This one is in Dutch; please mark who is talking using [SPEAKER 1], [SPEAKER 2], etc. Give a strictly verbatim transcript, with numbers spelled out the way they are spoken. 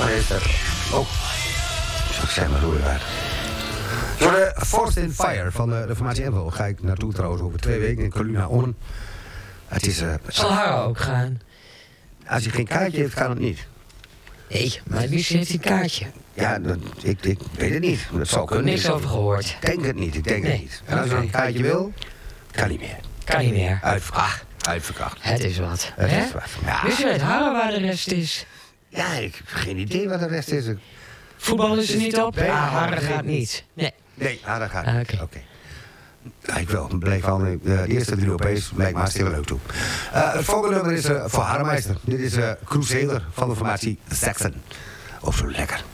[SPEAKER 1] Maar is dat... Oh. Zo zeg maar hoe je waar. Voor de Forest in Fire van de, de formatie Envel ga ik naartoe trouwens over twee weken in Coluna Ommen. Het is... Uh,
[SPEAKER 2] Zal haar ook gaan?
[SPEAKER 1] Als je geen kaartje heeft, kan het niet.
[SPEAKER 2] Nee, maar wie heeft een kaartje?
[SPEAKER 1] Ja, dat, ik, ik weet het niet. Dat zou kunnen.
[SPEAKER 2] Niks over gehoord.
[SPEAKER 1] Ik denk het niet, ik denk
[SPEAKER 2] nee.
[SPEAKER 1] het niet. En als je een kaartje wil, kan niet meer.
[SPEAKER 2] Kan niet meer.
[SPEAKER 1] Uitverkocht. Uitverkocht.
[SPEAKER 2] Het is wat.
[SPEAKER 1] Het
[SPEAKER 2] hè?
[SPEAKER 1] is wat. Ja.
[SPEAKER 2] Wist je uit Haren waar de rest is?
[SPEAKER 1] Ja, ik heb geen idee wat de rest is.
[SPEAKER 2] Voetbal is er niet op?
[SPEAKER 1] Nee,
[SPEAKER 2] ah, Haren
[SPEAKER 1] nee,
[SPEAKER 2] gaat niet. Nee.
[SPEAKER 1] Nee, Haren gaat
[SPEAKER 2] Ah,
[SPEAKER 1] niet. Oké. Okay. Ja, ik wel. Bleef al de, de eerste drie Europees. Lijkt me hartstikke leuk toe. Uh, het volgende nummer is uh, voor Harenmeister. Dit is uh, Crusader van de formatie Saxon. Of zo lekker.